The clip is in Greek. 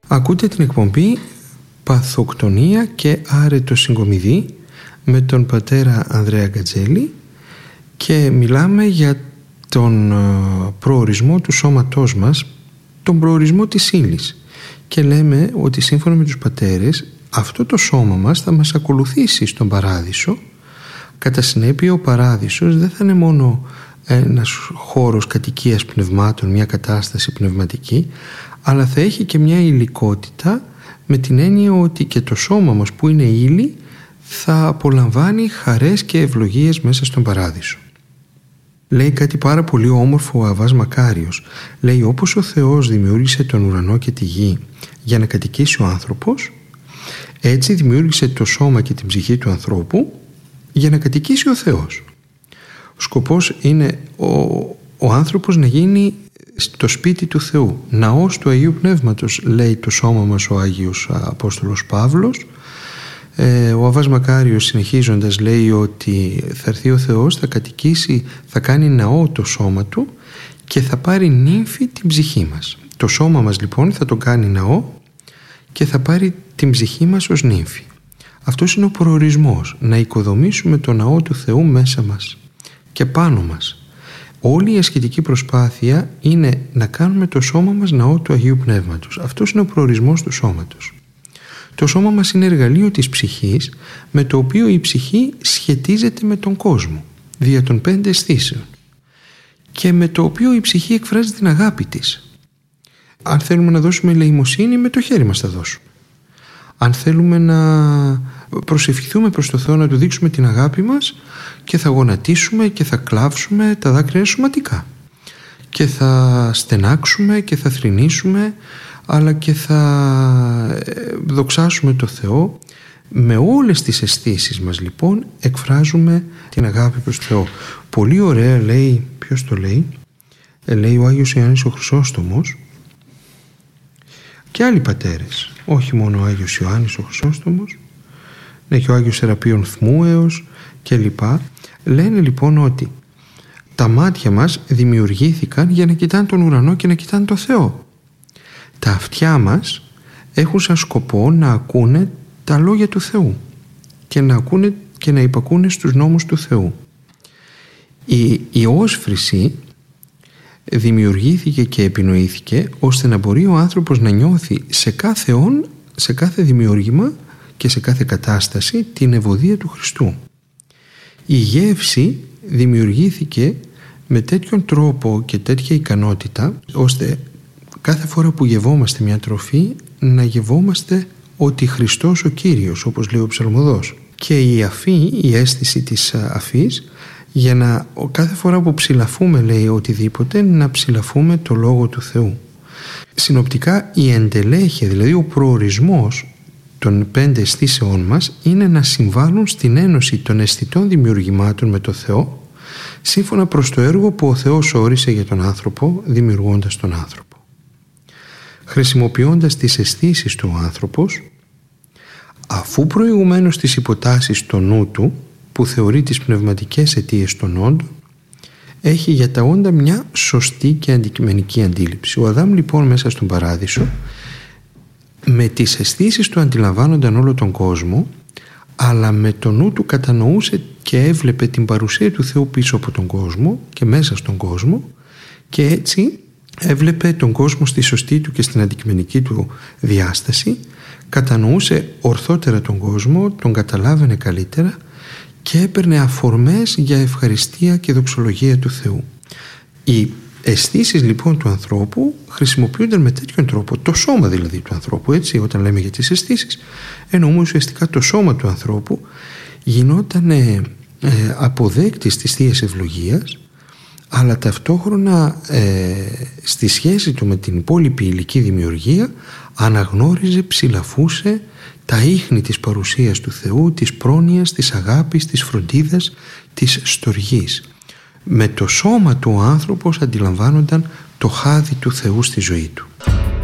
Ακούτε την εκπομπή «Παθοκτονία και άρετο συγκομιδή» με τον πατέρα Ανδρέα Γκατζέλη και μιλάμε για τον προορισμό του σώματός μας, τον προορισμό της ύλης, και λέμε ότι σύμφωνα με τους πατέρες αυτό το σώμα μας θα μας ακολουθήσει στον παράδεισο. Κατά συνέπεια ο παράδεισος δεν θα είναι μόνο ένας χώρος κατοικίας πνευμάτων, μια κατάσταση πνευματική, αλλά θα έχει και μια υλικότητα, με την έννοια ότι και το σώμα μας που είναι ύλη θα απολαμβάνει χαρές και ευλογίες μέσα στον παράδεισο. Λέει κάτι πάρα πολύ όμορφο ο Αββάς Μακάριος. Λέει, όπως ο Θεός δημιούργησε τον ουρανό και τη γη για να κατοικήσει ο άνθρωπος, έτσι δημιούργησε το σώμα και την ψυχή του ανθρώπου για να κατοικήσει ο Θεός. Ο σκοπός είναι ο άνθρωπος να γίνει στο σπίτι του Θεού, ναός του Αγίου Πνεύματος, λέει το σώμα μας ο Άγιος Απόστολος Παύλος. Ο Αββάς Μακάριος συνεχίζοντας λέει ότι θα έρθει ο Θεός, θα κατοικήσει, θα κάνει ναό το σώμα του και θα πάρει νύμφη την ψυχή μας. Το σώμα μας λοιπόν θα το κάνει ναό και θα πάρει την ψυχή μας ως νύμφη. Αυτός είναι ο προορισμός, να οικοδομήσουμε το ναό του Θεού μέσα μας και πάνω μας. Όλη η ασκητική προσπάθεια είναι να κάνουμε το σώμα μας ναό του Αγίου Πνεύματος. Αυτός είναι ο προορισμός του σώματος. Το σώμα μας είναι εργαλείο της ψυχής, με το οποίο η ψυχή σχετίζεται με τον κόσμο δια των 5 αισθήσεων και με το οποίο η ψυχή εκφράζει την αγάπη της. Αν θέλουμε να δώσουμε ελεημοσύνη, με το χέρι μας θα δώσουμε. Αν θέλουμε να προσευχηθούμε προς το Θεό, να Του δείξουμε την αγάπη μας, και θα γονατίσουμε και θα κλάψουμε τα δάκρυα σωματικά και θα στενάξουμε και θα θρηνήσουμε, αλλά και θα δοξάσουμε το Θεό. Με όλες τις αισθήσεις μας λοιπόν εκφράζουμε την αγάπη προς το Θεό. Πολύ ωραία λέει, ποιος το λέει? Λέει ο Άγιος Ιωάννης ο Χρυσόστομος και άλλοι πατέρες, όχι μόνο ο Άγιος Ιωάννης ο Χρυσόστομος, ναι, και ο Άγιος Σεραπείων Θμούεος και λοιπά. Λένε λοιπόν ότι τα μάτια μας δημιουργήθηκαν για να κοιτάνε τον ουρανό και να κοιτάνε τον Θεό. Τα αυτιά μας έχουν σαν σκοπό να ακούνε τα λόγια του Θεού και να ακούνε και να υπακούνε στους νόμους του Θεού. Η όσφρηση δημιουργήθηκε και επινοήθηκε ώστε να μπορεί ο άνθρωπος να νιώθει σε κάθε σε κάθε δημιούργημα και σε κάθε κατάσταση την ευωδία του Χριστού. Η γεύση δημιουργήθηκε με τέτοιον τρόπο και τέτοια ικανότητα ώστε κάθε φορά που γευόμαστε μια τροφή να γευόμαστε ότι Χριστός ο Κύριος, όπως λέει ο ψαλμοδός. Και η αφή, η αίσθηση της αφής, για να κάθε φορά που ψηλαφούμε, λέει, οτιδήποτε, να ψηλαφούμε το Λόγο του Θεού. Συνοπτικά η εντελέχεια, δηλαδή ο προορισμός των 5 αισθήσεών μας, είναι να συμβάλλουν στην ένωση των αισθητών δημιουργημάτων με το Θεό, σύμφωνα προς το έργο που ο Θεός όρισε για τον άνθρωπο, δημιουργώντας τον άνθρωπο. Χρησιμοποιώντας τις αισθήσεις του ο άνθρωπος, αφού προηγουμένως τις υποτάσσει στο νου του, που θεωρεί τις πνευματικές αιτίες των όντων, έχει για τα όντα μια σωστή και αντικειμενική αντίληψη. Ο Αδάμ λοιπόν μέσα στον παράδεισο, με τις αισθήσεις του αντιλαμβάνονταν όλο τον κόσμο, αλλά με το νου του κατανοούσε και έβλεπε την παρουσία του Θεού πίσω από τον κόσμο και μέσα στον κόσμο, και έτσι έβλεπε τον κόσμο στη σωστή του και στην αντικειμενική του διάσταση, κατανοούσε ορθότερα τον κόσμο, τον καταλάβαινε καλύτερα και έπαιρνε αφορμές για ευχαριστία και δοξολογία του Θεού. Οι αισθήσεις λοιπόν του ανθρώπου χρησιμοποιούνταν με τέτοιον τρόπο, το σώμα δηλαδή του ανθρώπου, έτσι, όταν λέμε για τις αισθήσεις, εννοούμε ουσιαστικά το σώμα του ανθρώπου γινόταν αποδέκτης της Θείας Ευλογίας, αλλά ταυτόχρονα στη σχέση του με την υπόλοιπη υλική δημιουργία αναγνώριζε, ψηλαφούσε τα ίχνη της παρουσίας του Θεού, της πρόνοιας, της αγάπης, της φροντίδας, της στοργής. Με το σώμα του ο άνθρωπος αντιλαμβάνονταν το χάδι του Θεού στη ζωή του.